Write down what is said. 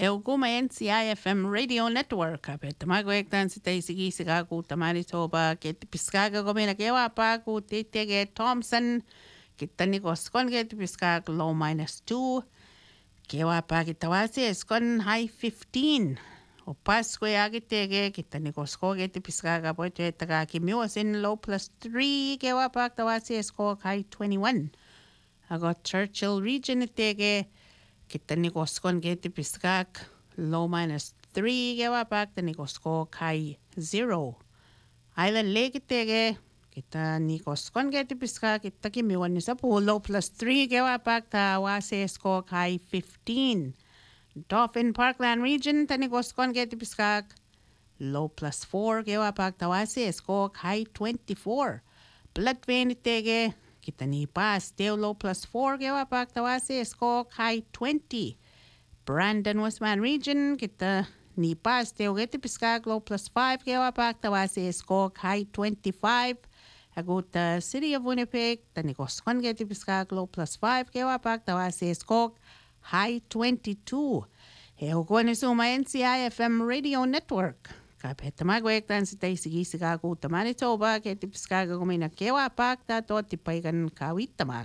Euguma NCIFM Radio Network. Petamaguektan si Taisigi Sigaku Tamanitoba, get Piscaga Gomina Gewapaku, Titege Thompson, Kitanikos Con get Piscag low -2, Gewapaki Tawasi is con high 15. O Pasque Agitege, Kitanikos Ko get Piscaga Poetaka Kimiwas in low +3, Gewapak Tawasi is high 21. I got Churchill Region Tege. Kita ni koskon get piskak low -3 gewapak ni kosko kai 0. Island Lake tege kita ni koskon get piskak kita kimiwan ni sa low +3 gewapak ta wase sko kai 15. Dauphin Parkland Region tani koskon get piskak low +4 gewapak ta wase sko kai 24. Blood vein tege kita ni pas teo low +4 gewapak tawasi sko high 20. Brandon Westman Region kita ni pas teo get piskag low +5 gewapak tawasi sko high 25. Agut City of Winnipeg tani koskon get piskag low +5 gewapak tawasi sko high 22. Heo ni suma NCIFM Radio Network. Kapetamaguek tan si tay sige sigaku Manitoba, kaya tipiskaga kumina kewa pak ta to tipay kan kawit tamag.